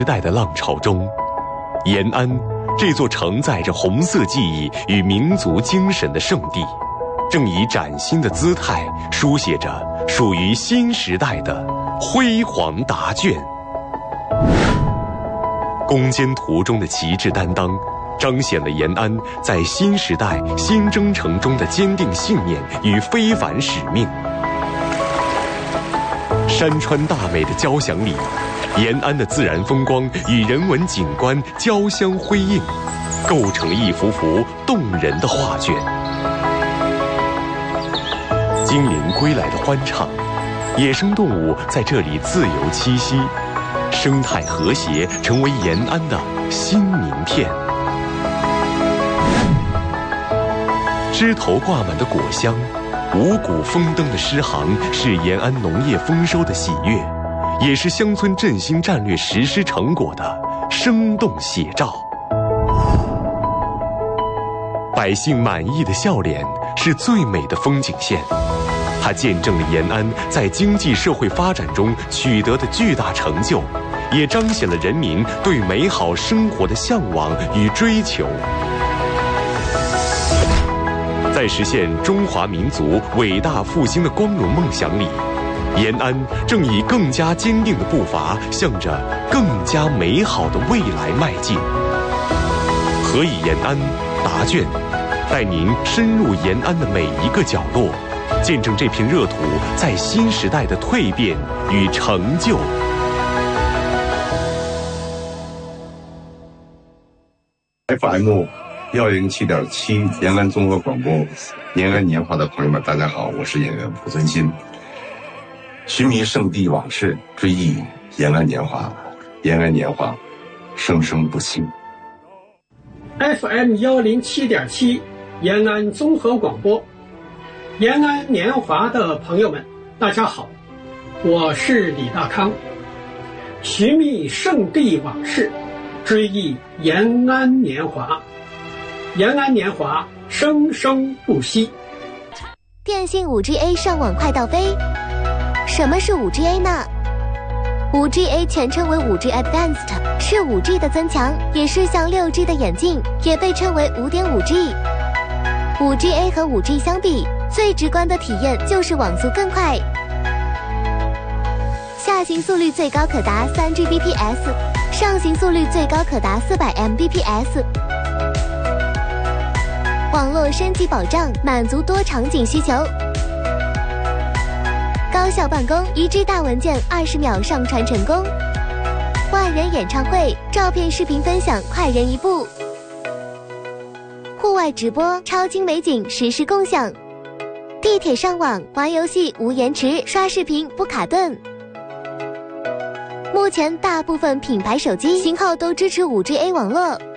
时代的浪潮中，延安这座承载着红色记忆与民族精神的圣地，正以崭新的姿态书写着属于新时代的辉煌答卷。攻坚途中的旗帜担当，彰显了延安在新时代新征程中的坚定信念与非凡使命。山川大美的交响里，延安的自然风光与人文景观交相辉映，构成了一幅幅动人的画卷。精灵归来的欢唱，野生动物在这里自由栖息，生态和谐成为延安的新名片。枝头挂满的果香，五谷丰登的诗行，是延安农业丰收的喜悦，也是乡村振兴战略实施成果的生动写照。百姓满意的笑脸是最美的风景线，它见证了延安在经济社会发展中取得的巨大成就，也彰显了人民对美好生活的向往与追求。在实现中华民族伟大复兴的光荣梦想里，延安正以更加坚定的步伐向着更加美好的未来迈进。何以延安答卷带您深入延安的每一个角落，见证这片热土在新时代的蜕变与成就。 FM 107.7延安综合广播，延安年华的朋友们，大家好，我是演员濮存昕。寻觅圣地往事，追忆延安年华，延安年华，生生不息。 FM 107.7延安综合广播，延安年华的朋友们，大家好，我是李大康。寻觅圣地往事，追忆延安年华，延安年华，生生不息。 电信 5GA 上网快到飞。什么是 5GA 呢？ 5GA 全称为 5G Advanced， 是 5G 的增强，也是向 6G 的演进，也被称为 5.5G。 5GA 和 5G 相比，最直观的体验就是网速更快，下行速率最高可达 3Gbps， 上行速率最高可达400 Mbps。 网络升级保障，满足多场景需求，高效办公，1G 大文件20秒上传成功，万人演唱会，照片视频分享快人一步，户外直播，超精美景实时共享，地铁上网，玩游戏无延迟，刷视频不卡顿。目前大部分品牌手机型号都支持 5GA 网络。